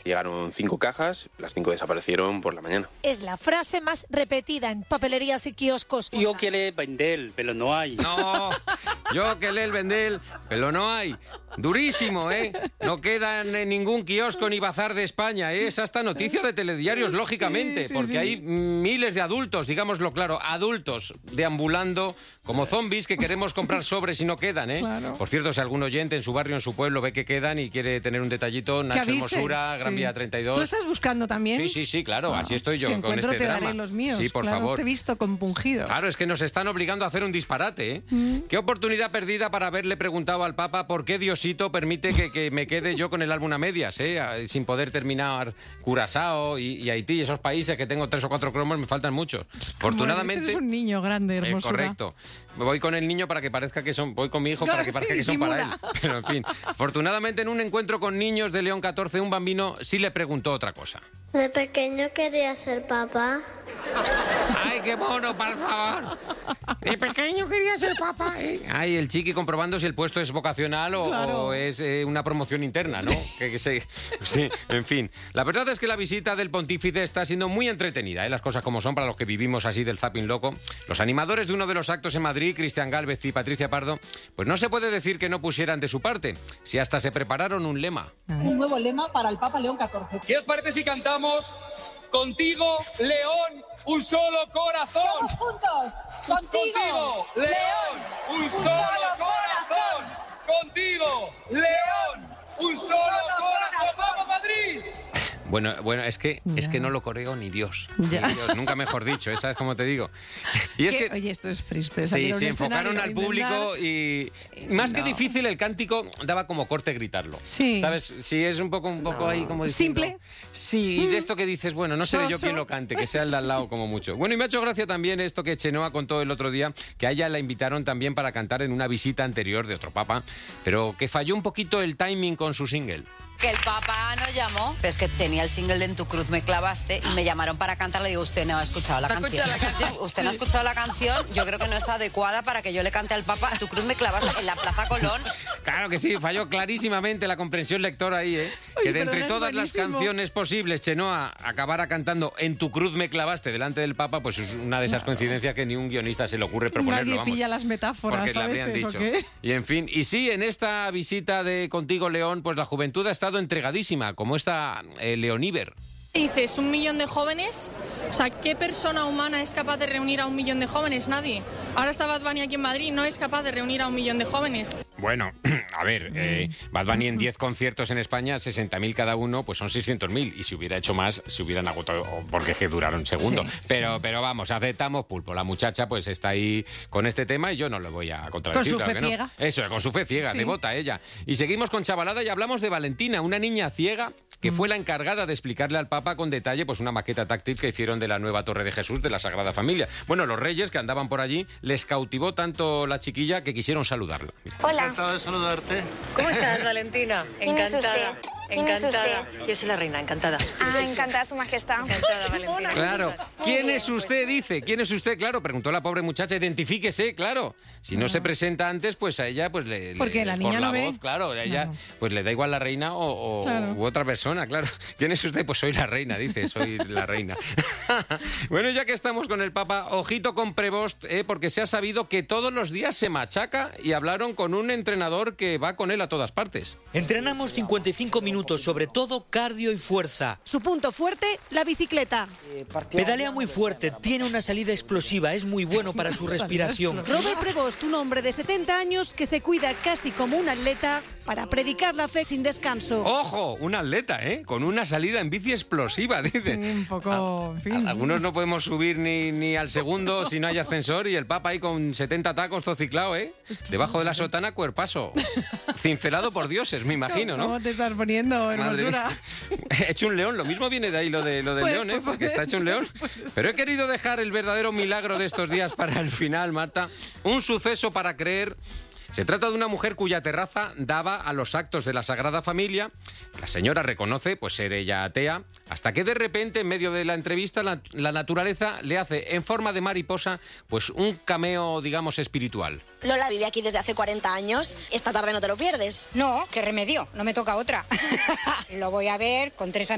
Llegaron 5 cajas, las 5 desaparecieron por la mañana. Es la frase más repetida en papelerías y kioscos. Yo quiero vender, pero no hay. No, yo quiero vender, pero no hay. Durísimo, ¿eh? No quedan en ningún kiosco ni bazar de España, ¿eh? Es hasta noticia de telediarios, lógicamente, porque hay miles de adultos, digámoslo claro, adultos deambulando como zombies que queremos comprar sobres y no quedan, ¿eh? Claro. Por cierto, si algún oyente en su barrio, en su pueblo, ve que quedan y quiere tener un detallito, Nacho avise. Hermosura, Gran Vía 32... ¿Tú estás buscando también? Sí, claro, así estoy yo si con encuentro, este te drama. daré los míos. Sí, por claro, favor. Te he visto compungido. Claro, es que nos están obligando a hacer un disparate, ¿eh? Qué oportunidad perdida para haberle preguntado al Papa por qué Diosito permite que me quede yo con el álbum a medias, ¿eh? Sin poder terminar Curazao y Haití, esos países que tengo 3 o 4 cromos, me faltan muchos. Afortunadamente... Eres un niño grande, hermosura. Correcto. Voy con el niño para que parezca que son... Voy con mi hijo para que parezca que son para él. Pero, en fin, afortunadamente en un encuentro con niños de León 14, un bambino sí le preguntó otra cosa. De pequeño quería ser papá. ¡Ay, qué mono, por favor! De pequeño quería ser papá, ¿eh? Ay, el chiqui comprobando si el puesto es vocacional o es una promoción interna, ¿no? Sí, en fin. La verdad es que la visita del pontífice está siendo muy entretenida, ¿eh? Las cosas como son para los que vivimos así del zapping loco. Los animadores de uno de los actos en Madrid, Cristian Gálvez y Patricia Pardo, pues no se puede decir que no pusieran de su parte, si hasta se prepararon un lema. Un nuevo lema para el Papa León XIV. ¿Qué os parece si cantamos Contigo, León, un solo corazón? ¡Todos juntos! ¡Contigo, León, un solo corazón! Contigo, León, un solo corazón. ¡Vamos, Madrid! Bueno, es que no lo coreo ni Dios. Ya. Ni Dios, nunca mejor dicho, ¿sabes cómo te digo? Y es que Oye, esto es triste. sí, enfocaron al público y más que difícil el cántico daba como corte gritarlo. Sí. ¿Sabes? Sí, es un poco ahí como diciendo... ¿Simple? Sí, y de esto que dices, bueno, no seré yo Soso. quien lo cante, que sea el de al lado como mucho. Bueno, y me ha hecho gracia también esto que Chenoa contó el otro día, que a ella la invitaron también para cantar en una visita anterior de otro papa, pero que falló un poquito el timing con su single. Que el Papa nos llamó, es que tenía el single de En tu cruz me clavaste y me llamaron para cantar. Le digo, usted no ha escuchado la canción. Usted no ha escuchado la canción, yo creo que no es adecuada para que yo le cante al Papa En tu cruz me clavaste en la Plaza Colón. Claro que sí, falló clarísimamente la comprensión lectora ahí, ¿eh? Oye, Que de pero entre es todas las buenísimo. canciones posibles, Chenoa acabara cantando En tu cruz me clavaste delante del Papa, pues es una de esas coincidencias que ni un guionista se le ocurre proponerlo, Nadie vamos. pilla las metáforas, Porque le a habrían veces, dicho. ¿o qué? Y en fin, y sí, en esta visita de Contigo, León, pues la juventud ha estado entregadísima, como esta Leoníber. Dices, 1 millón de jóvenes, o sea, ¿qué persona humana es capaz de reunir a 1 millón de jóvenes? Nadie. Ahora está Bad Bunny aquí en Madrid, no es capaz de reunir a 1 millón de jóvenes. Bueno, a ver, Bad Bunny en 10 conciertos en España, 60.000 cada uno, pues son 600.000. Y si hubiera hecho más, se hubieran agotado, porque es que duraron segundos. Sí, pero vamos, aceptamos pulpo. La muchacha pues está ahí con este tema y yo no le voy a contradecir. Con su claro fe que no. ciega. Eso, con su fe ciega, Sí. devota ella. Y seguimos con chavalada y hablamos de Valentina, una niña ciega que fue la encargada de explicarle al Papa con detalle pues una maqueta táctil que hicieron de la nueva Torre de Jesús de la Sagrada Familia. Bueno, los reyes que andaban por allí les cautivó tanto la chiquilla que quisieron saludarla. Mira. Hola. Encantado de saludarte. ¿Cómo estás, Valentina? ¿Quién es Encantada. usted? ¿Quién es Encantada. Yo soy la reina, encantada. Ah, encantada, Su Majestad. Encantada, Valentina. Claro. ¿Quién bien, es usted? Dice. ¿Quién es usted? Claro, preguntó la pobre muchacha. Identifíquese, claro. Si no se presenta antes, pues a ella, pues le... Porque la niña por no la ve. voz, claro. A ella, pues le da igual la reina Claro. u otra persona, claro. ¿Quién es usted? Pues soy la reina, dice. Soy la reina. Bueno, ya que estamos con el Papa, ojito con Prevost, porque se ha sabido que todos los días se machaca y hablaron con un entrenador que va con él a todas partes. Entrenamos 55 minutos, sobre todo cardio y fuerza. Su punto fuerte, la bicicleta. Pedalea muy fuerte, tiene una salida explosiva, es muy bueno para su respiración. Robert Prevost, un hombre de 70 años que se cuida casi como un atleta para predicar la fe sin descanso. ¡Ojo! Un atleta, ¿eh? Con una salida en bici explosiva, dice. Sí, un poco... en fin. Algunos no podemos subir ni al segundo si no hay ascensor y el Papa ahí con 70 tacos todo ciclado, ¿eh? Debajo de la sotana, cuerpazo. Cincelado por dioses, me imagino, ¿no? ¿Cómo te estás poniendo, Madre hermosura? mía. He hecho un león, lo mismo viene de ahí lo del león, ¿eh? Porque está hecho un león. Pero he querido dejar el verdadero milagro de estos días para el final, Marta. Un suceso para creer. Se trata de una mujer cuya terraza daba a los actos de la Sagrada Familia. La señora reconoce pues ser ella atea, hasta que de repente, en medio de la entrevista, la naturaleza le hace en forma de mariposa pues un cameo, digamos, espiritual. Lola vive aquí desde hace 40 años. Esta tarde no te lo pierdes. No, qué remedio, no me toca otra. Lo voy a ver con 3